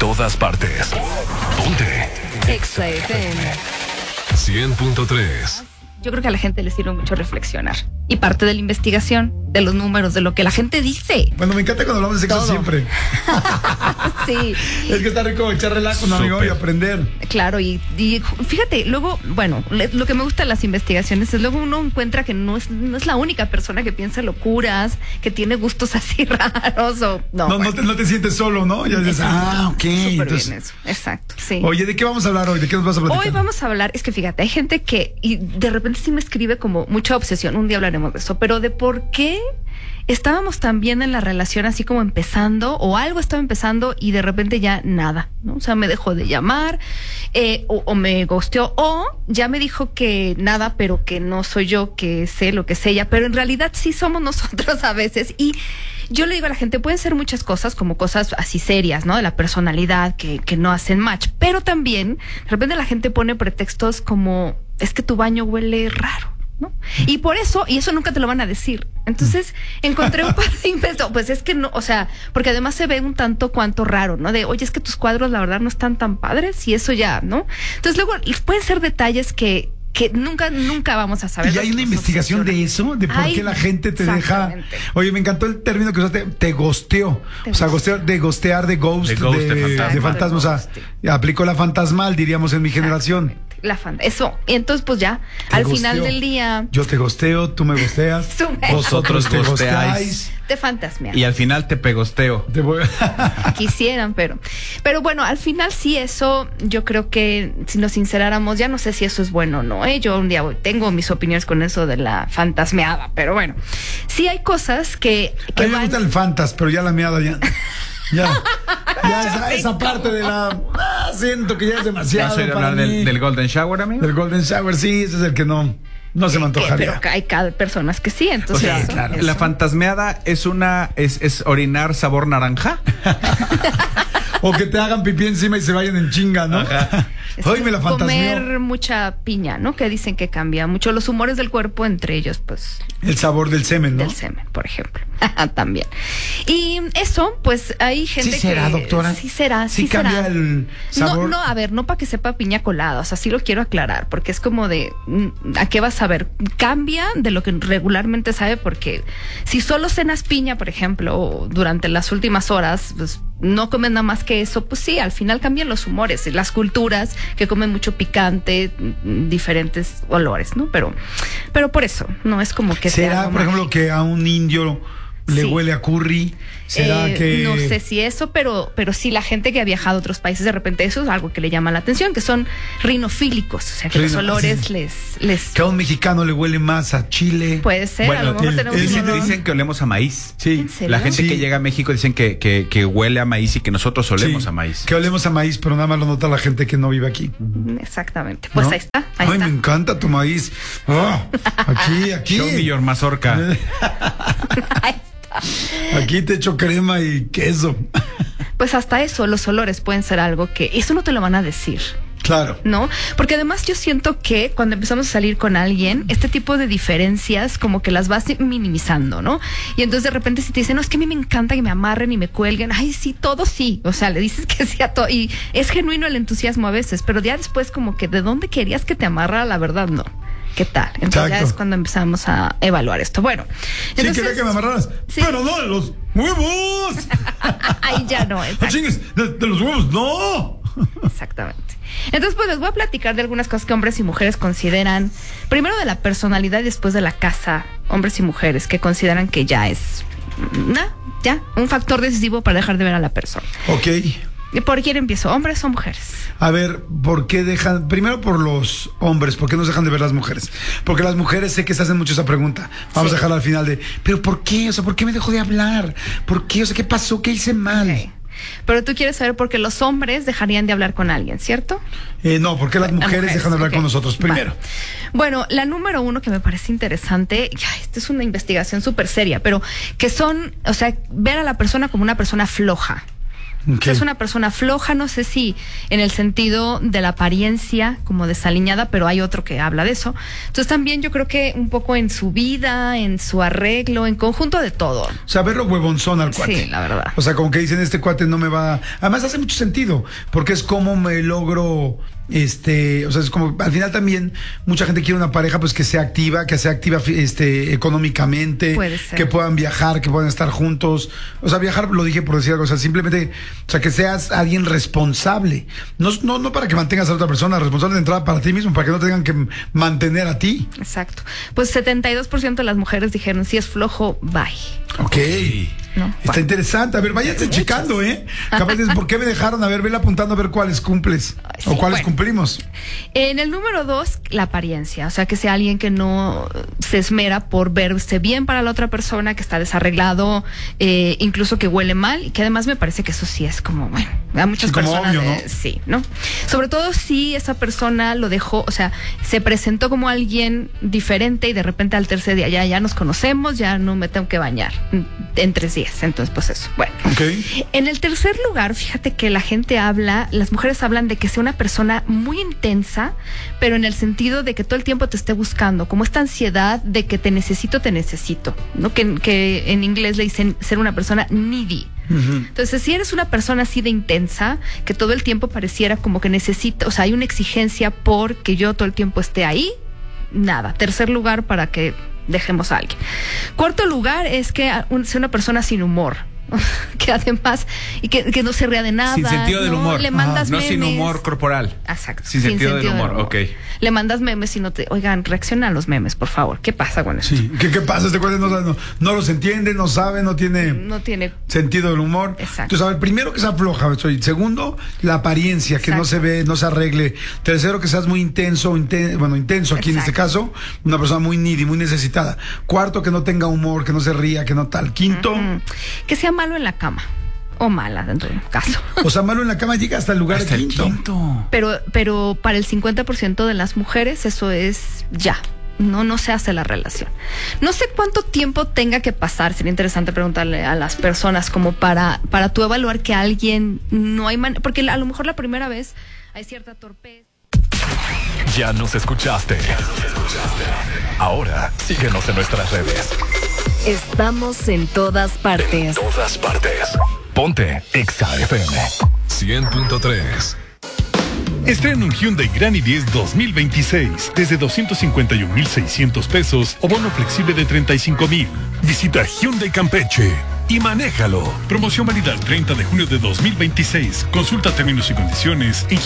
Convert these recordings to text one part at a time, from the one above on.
todas partes. Ponte Exa FM 100.3. Yo creo que a la gente le sirve mucho reflexionar. Y parte de la investigación, de los números, de lo que la gente dice. Bueno, me encanta cuando hablamos de sexo Todo. siempre. Sí. Es que está rico echar relajo con un amigo y aprender. Claro, y fíjate, luego, bueno, lo que me gusta de las investigaciones es luego uno encuentra que no es la única persona que piensa locuras, que tiene gustos así raros o... No te sientes solo, ¿no? Ya dices, ok. Súper Entonces, bien eso, exacto, sí. oye, ¿de qué vamos a hablar hoy? ¿De qué nos vas a platicar? Hoy vamos a hablar, es que fíjate, hay gente que y de repente sí me escribe como mucha obsesión, un día hablaremos de eso, pero de por qué estábamos tan bien en la relación así como empezando, o algo estaba empezando y de repente ya nada, ¿no? O sea, me dejó de llamar, o me ghosteó, o ya me dijo que nada, pero que no soy yo, que sé lo que es ella, pero en realidad sí somos nosotros a veces. Y yo le digo a la gente, pueden ser muchas cosas, como cosas así serias, ¿no? De la personalidad que no hacen match, pero también de repente la gente pone pretextos como, es que tu baño huele raro, ¿no? Y por eso, y eso nunca te lo van a decir. Entonces, encontré un par de inventos. Pues es que no, o sea, porque además se ve un tanto cuanto raro, ¿no? De, oye, es que tus cuadros la verdad no están tan padres y eso ya, ¿no? Entonces luego pueden ser detalles que nunca vamos a saber. ¿Y hay una investigación de eso? ¿De por qué la gente te deja? Oye, me encantó el término que usaste, te gosteó. O sea, gostear, de ghost, de fantasma. O sea, aplicó la fantasmal, diríamos en mi generación. Eso. Y entonces, pues ya, al final del día. Yo te gosteo, tú me gosteas. Vosotros te gosteáis. Te fantasmean. Y al final te pegosteo. Quisieran, pero bueno, al final sí, eso, yo creo que si nos sinceráramos, ya no sé si eso es bueno o no, Yo un día tengo mis opiniones con eso de la fantasmeada, pero bueno, sí hay cosas que a mí me gusta el fantas, pero ya la meada ya esa parte de la siento que ya es demasiado. ¿Vas a hablar del Golden Shower, amigo? Del Golden Shower, sí, ese es el que no se me antojaría. Pero hay cada personas que sí, entonces. O sea, claro. La fantasmeada es orinar sabor naranja. O que te hagan pipí encima y se vayan en chinga, ¿no? Hoy me la fantasmeo. Comer mucha piña, ¿no? Que dicen que cambia mucho los humores del cuerpo, entre ellos, pues. El sabor del semen, ¿no? Del semen, por ejemplo. También. Y eso, pues hay gente que... ¿Sí será, doctora? Sí será, sí cambia será. El sabor. No, a ver, no para que sepa piña colada, o sea, sí lo quiero aclarar, porque es como de, ¿a qué vas a ver? Cambia de lo que regularmente sabe, porque si solo cenas piña, por ejemplo, durante las últimas horas, pues no comen nada más que eso, pues sí, al final cambian los humores, las culturas que comen mucho picante, diferentes olores, ¿no? Pero por eso, no es como que ¿será, sea por ejemplo, que a un indio le huele a curry? ¿Será que...? No sé si eso, pero sí, la gente que ha viajado a otros países, de repente eso es algo que le llama la atención, que son rinofílicos, o sea, que los olores les... Que a un mexicano le huele más a chile. Puede ser, bueno, a lo mejor tenemos... Dicen que olemos a maíz. Sí. La gente que llega a México dicen que huele a maíz y que nosotros olemos a maíz. Que olemos a maíz, pero nada más lo nota la gente que no vive aquí. Exactamente. Pues ¿no? Ahí está. Me encanta tu maíz. Aquí. Show me your mazorca. Aquí te echo crema y queso. Pues hasta eso, los olores pueden ser algo que... Eso no te lo van a decir. Claro. ¿No? Porque además yo siento que cuando empezamos a salir con alguien, este tipo de diferencias como que las vas minimizando, ¿no? Y entonces de repente si te dicen, no, es que a mí me encanta que me amarren y me cuelguen, ay, sí, todo sí. O sea, le dices que sí a todo. Y es genuino el entusiasmo a veces, pero ya después como que ¿de dónde querías que te amarrara? La verdad, no. ¿Qué tal? Entonces ya es cuando empezamos a evaluar esto. Bueno. Entonces, sí, quería que me amarraras, sí. Pero no de los huevos. Ahí ya no. No chingues, de los huevos, no. Exactamente. Entonces, pues les voy a platicar de algunas cosas que hombres y mujeres consideran, primero de la personalidad y después de la casa, hombres y mujeres que consideran que ya es un factor decisivo para dejar de ver a la persona. Ok. ¿Y por quién empiezo? ¿Hombres o mujeres? A ver, ¿por qué dejan? Primero por los hombres, ¿por qué nos dejan de ver las mujeres? Porque las mujeres sé que se hacen mucho esa pregunta. Vamos a dejarla al final ¿pero por qué? O sea, ¿por qué me dejó de hablar? ¿Por qué? O sea, ¿qué pasó? ¿Qué hice mal? Okay. Pero tú quieres saber por qué los hombres dejarían de hablar con alguien, ¿cierto? No, porque las mujeres dejan de hablar con nosotros primero. Vale. Bueno, la número uno que me parece interesante, esta es una investigación súper seria, pero que son, o sea, ver a la persona como una persona floja. Okay. O sea, es una persona floja, no sé si en el sentido de la apariencia, como desaliñada, pero hay otro que habla de eso. Entonces también yo creo que un poco en su vida, en su arreglo, en conjunto de todo. O sea, verlo huevonzón al cuate. Sí, la verdad. O sea, como que dicen, este cuate no me va... Además hace mucho sentido, porque es como me logro... o sea, es como, al final también mucha gente quiere una pareja pues que sea activa económicamente, puede ser, que puedan viajar, que puedan estar juntos. O sea, viajar, lo dije por decir algo, o sea, simplemente, o sea, que seas alguien responsable. No para que mantengas a la otra persona, responsable de entrada para ti mismo, para que no tengan que mantener a ti. Exacto. Pues 72% de las mujeres dijeron, si es flojo, bye. Ok. No, está interesante. A ver, váyanse checando, Capaz de, ¿por qué me dejaron? A ver, vele apuntando a ver cuáles cumples. Sí, o cuáles cumplimos. En el número 2, la apariencia. O sea, que sea alguien que no se esmera por verse bien para la otra persona, que está desarreglado, incluso que huele mal, y que además me parece que eso sí es como, bueno, a muchas personas. Obvio, ¿no? Sí, ¿no? Sobre todo si esa persona lo dejó, o sea, se presentó como alguien diferente y de repente al tercer día ya nos conocemos, ya no me tengo que bañar en 3 días. Entonces, pues eso. Bueno. Okay. En el tercer lugar, fíjate que la gente las mujeres hablan de que sea una persona muy intensa, pero en el sentido de que todo el tiempo te esté buscando, como esta ansiedad de que te necesito, ¿no? Que en inglés le dicen ser una persona needy. Uh-huh. Entonces, si eres una persona así de intensa, que todo el tiempo pareciera como que necesita, o sea, hay una exigencia por que yo todo el tiempo esté ahí, nada. Tercer lugar para que dejemos a alguien. Cuarto lugar es que sea una persona sin humor. Que además, y que no se ría de nada. Sin sentido del humor. Le mandas memes. No sin humor corporal. Exacto. Sin sentido del humor, ok. Le mandas memes y no te... Oigan, reacciona a los memes, por favor. ¿Qué pasa con eso? Sí. ¿Qué pasa? Este cuate no los entiende, no sabe, no tiene sentido del humor. Exacto. Entonces, a ver, primero que sea floja. Segundo, la apariencia, que no se ve, no se arregle. Tercero, que seas muy intenso aquí en este caso, una persona muy needy, muy necesitada. Cuarto, que no tenga humor, que no se ría, que no tal. Quinto, que sea malo en la cama. O mala, dentro de un caso. O sea, malo en la cama llega hasta el lugar de quinto. Pero para el 50% de las mujeres eso es ya. No se hace la relación. No sé cuánto tiempo tenga que pasar. Sería interesante preguntarle a las personas como para tú evaluar que alguien no hay porque a lo mejor la primera vez hay cierta torpeza. Ya nos escuchaste. Ahora síguenos en nuestras redes. Estamos en todas partes. Ponte Exa FM 100.3. Estrena un Hyundai Grand i10 2026 desde 251,600 pesos o bono flexible de 35,000. Visita Hyundai Campeche y manéjalo. Promoción válida el 30 de junio de 2026. Consulta términos y condiciones en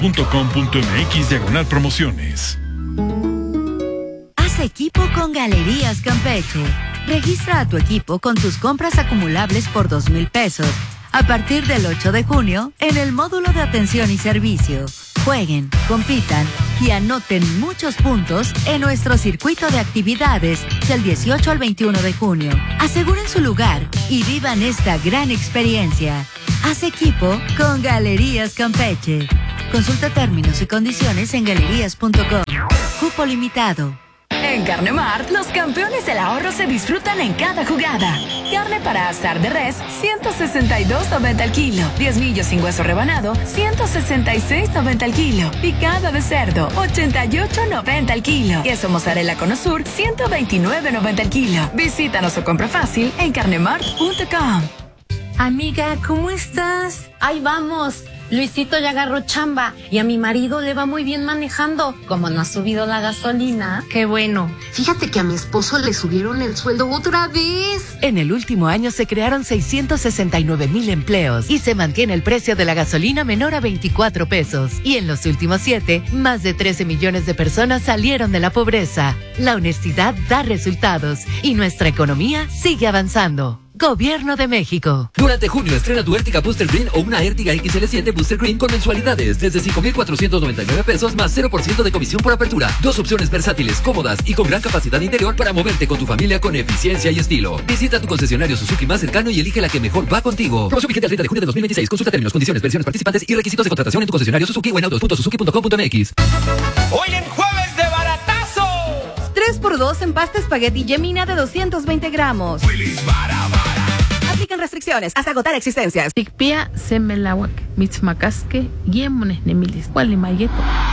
hyundai.com.mx/promociones. Haz equipo con Galerías Campeche. Registra a tu equipo con tus compras acumulables por 2,000 pesos a partir del 8 de junio en el módulo de atención y servicio. Jueguen, compitan y anoten muchos puntos en nuestro circuito de actividades del 18 al 21 de junio. Aseguren su lugar y vivan esta gran experiencia. Haz equipo con Galerías Campeche. Consulta términos y condiciones en galerías.com. Cupo limitado. En Carnemart, los campeones del ahorro se disfrutan en cada jugada. Carne para asar de res, 162.90 al kilo. 10 millos sin hueso rebanado, 166.90 al kilo. Picada de cerdo, 88.90 al kilo. Queso mozzarella Cono Sur, 129.90 al kilo. Visítanos o compra fácil en carnemart.com. Amiga, ¿cómo estás? Ahí vamos. Luisito ya agarró chamba y a mi marido le va muy bien manejando. Como no ha subido la gasolina. Qué bueno. Fíjate que a mi esposo le subieron el sueldo otra vez. En el último año se crearon 669,000 empleos y se mantiene el precio de la gasolina menor a 24 pesos. Y en los últimos 7, más de 13 millones de personas salieron de la pobreza. La honestidad da resultados y nuestra economía sigue avanzando. Gobierno de México. Durante junio estrena tu Ertiga Booster Green o una Ertiga XL7 Booster Green con mensualidades desde 5,499 pesos más 0% de comisión por apertura. 2 opciones versátiles, cómodas y con gran capacidad interior para moverte con tu familia con eficiencia y estilo. Visita tu concesionario Suzuki más cercano y elige la que mejor va contigo. Promoción vigente al 30 de junio de 2026. Consulta términos, condiciones, versiones participantes y requisitos de contratación en tu concesionario Suzuki o en autos.suzuki.com.mx. Hoy en jueves de baratazo. 3x2 en pasta espagueti Gemina de 220 gramos. Willy's Bara. Aplican restricciones hasta agotar existencias. Tikpia semelawak, mitzmacasque, yemones nemilis, gualimayeto.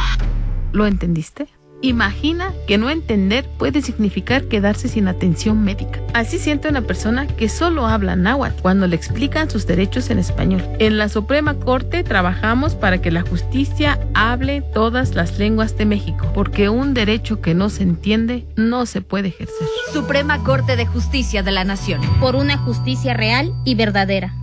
¿Lo entendiste? Imagina que no entender puede significar quedarse sin atención médica. Así siente una persona que solo habla náhuatl cuando le explican sus derechos en español. En la Suprema Corte trabajamos para que la justicia hable todas las lenguas de México, porque un derecho que no se entiende no se puede ejercer. Suprema Corte de Justicia de la Nación. Por una justicia real y verdadera.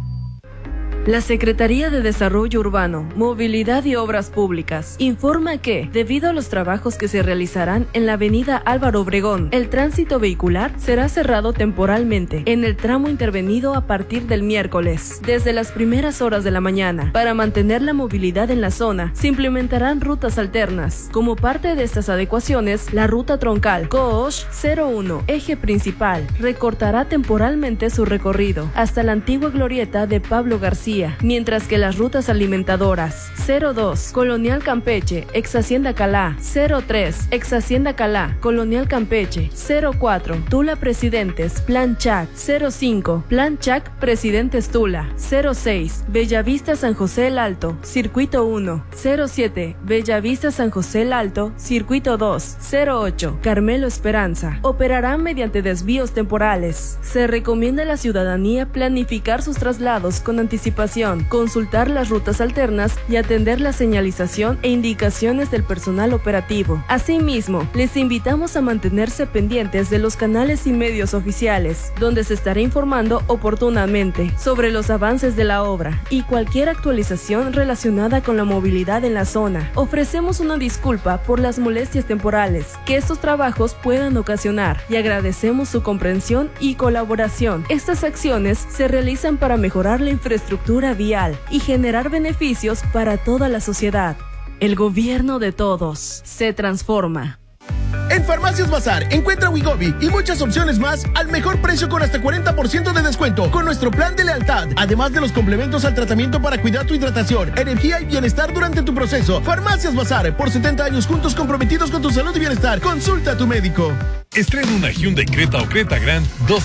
La Secretaría de Desarrollo Urbano, Movilidad y Obras Públicas informa que, debido a los trabajos que se realizarán en la avenida Álvaro Obregón, el tránsito vehicular será cerrado temporalmente en el tramo intervenido a partir del miércoles, desde las primeras horas de la mañana. Para mantener la movilidad en la zona, se implementarán rutas alternas. Como parte de estas adecuaciones, la ruta troncal Coosh 01, eje principal, recortará temporalmente su recorrido hasta la antigua glorieta de Pablo García, mientras que las rutas alimentadoras 02, Colonial Campeche, ex Hacienda Calá, 03, ex Hacienda Calá, Colonial Campeche, 04, Tula Presidentes, Plan Chac, 05, Plan Chac Presidentes Tula, 06, Bellavista San José el Alto, Circuito 1, 07, Bellavista San José el Alto, Circuito 2, 08, Carmelo Esperanza. Operarán mediante desvíos temporales. Se recomienda a la ciudadanía planificar sus traslados con anticipación, consultar las rutas alternas y atender la señalización e indicaciones del personal operativo. Asimismo, les invitamos a mantenerse pendientes de los canales y medios oficiales, donde se estará informando oportunamente sobre los avances de la obra y cualquier actualización relacionada con la movilidad en la zona. Ofrecemos una disculpa por las molestias temporales que estos trabajos puedan ocasionar y agradecemos su comprensión y colaboración. Estas acciones se realizan para mejorar la infraestructura vial y generar beneficios para toda la sociedad. El gobierno de todos se transforma. En Farmacias Bazar encuentra Wegovy y muchas opciones más al mejor precio con hasta 40% de descuento con nuestro plan de lealtad. Además de los complementos al tratamiento para cuidar tu hidratación, energía y bienestar durante tu proceso. Farmacias Bazar, por 70 años juntos comprometidos con tu salud y bienestar. Consulta a tu médico. Estrena una Hyundai Creta o Creta Grand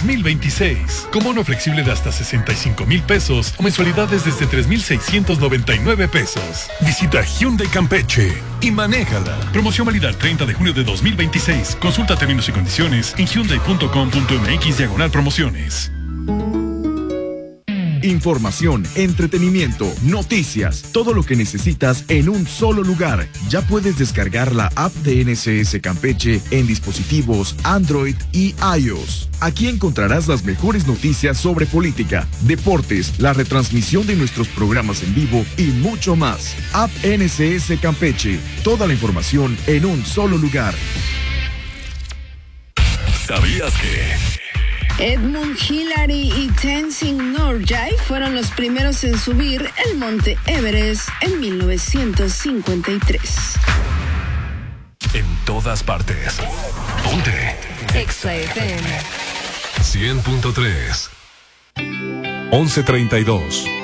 2026. Con bono flexible de hasta 65,000 pesos o mensualidades desde 3,699 pesos. Visita Hyundai Campeche y manéjala. Promoción válida el 30 de junio de 2026. Consulta términos y condiciones en hyundai.com.mx/promociones. Información, entretenimiento, noticias, todo lo que necesitas en un solo lugar. Ya puedes descargar la app de NSS Campeche en dispositivos Android y iOS. Aquí encontrarás las mejores noticias sobre política, deportes, la retransmisión de nuestros programas en vivo y mucho más. App NSS Campeche. Toda la información en un solo lugar. ¿Sabías que Edmund Hillary y Tenzin Norgay fueron los primeros en subir el monte Everest en 1953? En todas partes. Ponte Exa FM 100.3 11:32